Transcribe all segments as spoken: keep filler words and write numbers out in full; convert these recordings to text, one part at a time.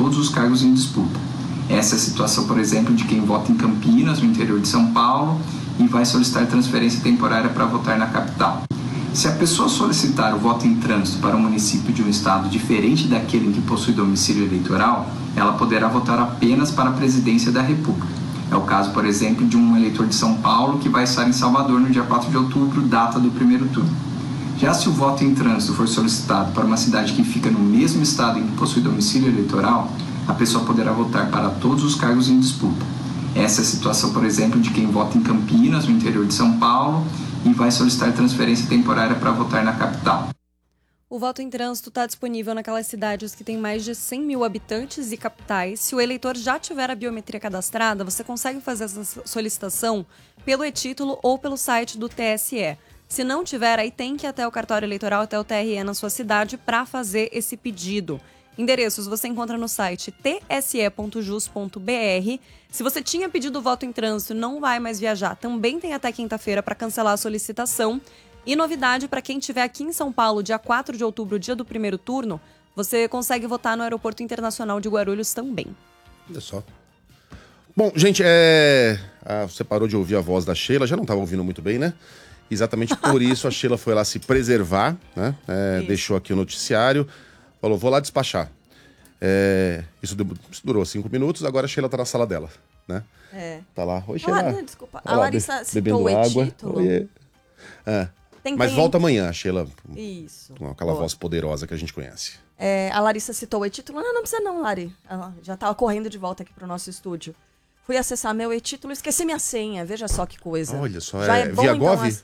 todos os cargos em disputa. Essa é a situação, por exemplo, de quem vota em Campinas, no interior de São Paulo, e vai solicitar transferência temporária para votar na capital. Se a pessoa solicitar o voto em trânsito para um município de um estado diferente daquele em que possui domicílio eleitoral, ela poderá votar apenas para a presidência da República. É o caso, por exemplo, de um eleitor de São Paulo que vai estar em Salvador no dia quatro de outubro, data do primeiro turno. Já se o voto em trânsito for solicitado para uma cidade que fica no mesmo estado em que possui domicílio eleitoral, a pessoa poderá votar para todos os cargos em disputa. Essa é a situação, por exemplo, de quem vota em Campinas, no interior de São Paulo, e vai solicitar transferência temporária para votar na capital. O voto em trânsito está disponível naquelas cidades que têm mais de cem mil habitantes e capitais. Se o eleitor já tiver a biometria cadastrada, você consegue fazer essa solicitação pelo e-título ou pelo site do T S E. Se não tiver, aí tem que ir até o cartório eleitoral, até o T R E na sua cidade para fazer esse pedido. Endereços você encontra no site t s e ponto jus ponto b r. Se você tinha pedido voto em trânsito e não vai mais viajar, também tem até quinta-feira para cancelar a solicitação. E novidade, para quem estiver aqui em São Paulo, dia quatro de outubro, dia do primeiro turno, você consegue votar no Aeroporto Internacional de Guarulhos também. Olha só. Bom, gente, é... ah, você parou de ouvir a voz da Sheila, já não estava ouvindo muito bem, né? Exatamente por isso a Sheila foi lá se preservar, né? É, deixou aqui o noticiário, falou, vou lá despachar. É, isso, deu, isso durou cinco minutos, agora a Sheila tá na sala dela, né? É. Tá lá. Oi, Sheila. Ah, desculpa, Olha a lá, Larissa be- citou o e-título. É. Tem, Mas tem... volta amanhã, a Sheila, Isso. com aquela Boa. voz poderosa que a gente conhece. É, a Larissa citou o e-título. Não, não precisa não, Lari. Ela já tava correndo de volta aqui pro nosso estúdio. Fui acessar meu e-título, esqueci minha senha. Veja só que coisa. Olha só, já é, é bom, via então, Gov? as...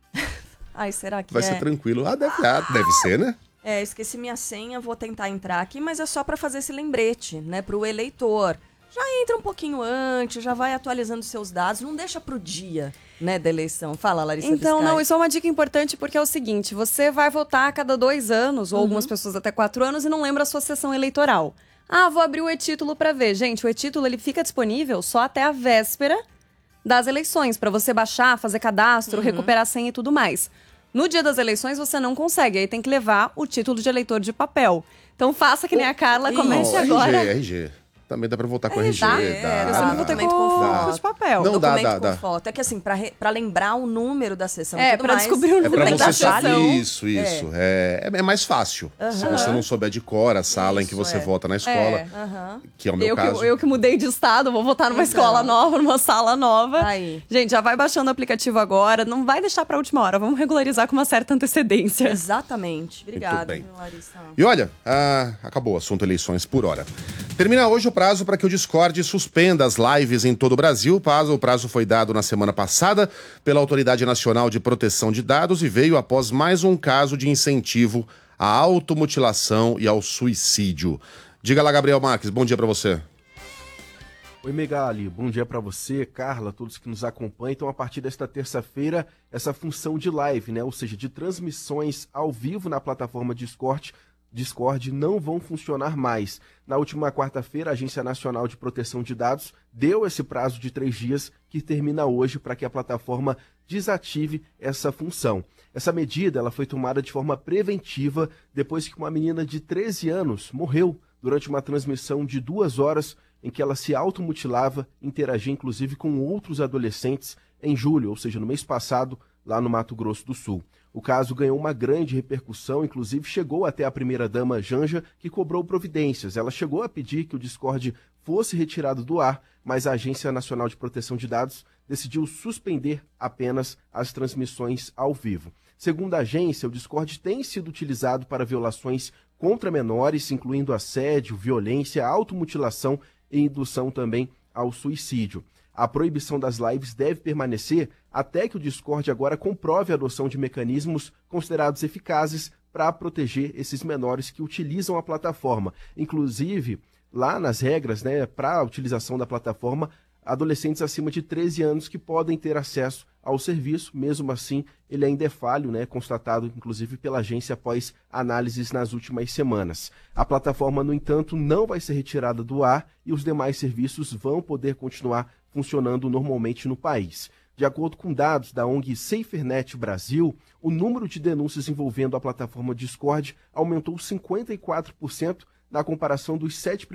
Ai, será que Vai é? ser tranquilo. Ah, deve, ah, deve ser, né? É, esqueci minha senha, vou tentar entrar aqui, mas é só para fazer esse lembrete, né, pro eleitor. Já entra um pouquinho antes, já vai atualizando seus dados, não deixa pro dia, né, da eleição. Fala, Larissa Então, Biscay. não, isso é uma dica importante porque é o seguinte, você vai votar a cada dois anos, ou Uhum. algumas pessoas até quatro anos, e não lembra a sua sessão eleitoral. Ah, vou abrir o e-título para ver. Gente, o e-título ele fica disponível só até a véspera das eleições, para você baixar, fazer cadastro, Uhum. recuperar a senha e tudo mais. No dia das eleições você não consegue, aí tem que levar o título de eleitor de papel. Então faça que nem a Carla, comece Não, agora. R G, R G. Também dá pra votar com R G. dá? Dá, É, Eu sempre votei documento com, com Dá. com de papel. Não, dá, Documento dá, com dá. foto. É que assim, pra, re- pra lembrar o número da sessão e É, tudo pra mais, descobrir o É número pra tem da que você achar saber. ali. Isso, isso. É, é, é mais fácil. Se Aham. você não souber de cor a sala em que Isso, você é. vota na escola, É. Aham. que é o meu Eu caso. que, eu que mudei de estado, vou votar numa Então. escola nova, numa sala nova. Aí. Gente, já vai baixando o aplicativo agora, não vai deixar pra última hora, vamos regularizar com uma certa antecedência. Exatamente. Obrigada, bem. viu, Larissa. E olha, ah, acabou o assunto eleições por hora. Termina hoje o prazo para que o Discord suspenda as lives em todo o Brasil. O prazo foi dado na semana passada pela Autoridade Nacional de Proteção de Dados e veio após mais um caso de incentivo à automutilação e ao suicídio. Diga lá, Gabriel Marques, bom dia para você. Oi, Megali, bom dia para você, Carla, todos que nos acompanham. Então, a partir desta terça-feira, essa função de live, né, ou seja, de transmissões ao vivo na plataforma Discord, Discord não vão funcionar mais. Na última quarta-feira, a Agência Nacional de Proteção de Dados deu esse prazo de três dias que termina hoje para que a plataforma desative essa função. Essa medida ela foi tomada de forma preventiva depois que uma menina de treze anos morreu durante uma transmissão de duas horas em que ela se automutilava, interagia inclusive com outros adolescentes em julho, ou seja, no mês passado, lá no Mato Grosso do Sul. O caso ganhou uma grande repercussão, inclusive chegou até a primeira-dama Janja, que cobrou providências. Ela chegou a pedir que o Discord fosse retirado do ar, mas a Agência Nacional de Proteção de Dados decidiu suspender apenas as transmissões ao vivo. Segundo a agência, o Discord tem sido utilizado para violações contra menores, incluindo assédio, violência, automutilação e indução também ao suicídio. A proibição das lives deve permanecer até que o Discord agora comprove a adoção de mecanismos considerados eficazes para proteger esses menores que utilizam a plataforma. Inclusive, lá nas regras, né, para a utilização da plataforma, adolescentes acima de treze anos que podem ter acesso ao serviço. Mesmo assim, ele ainda é falho, né, constatado inclusive pela agência após análises nas últimas semanas. A plataforma, no entanto, não vai ser retirada do ar e os demais serviços vão poder continuar funcionando normalmente no país. De acordo com dados da O N G SaferNet Brasil, o número de denúncias envolvendo a plataforma Discord aumentou cinquenta e quatro por cento na comparação dos sete